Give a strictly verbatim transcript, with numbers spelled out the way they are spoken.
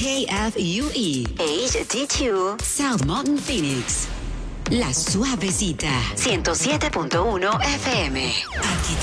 K F U E H D dos South Mountain Phoenix. La Suavecita ciento siete punto uno F M. Aquí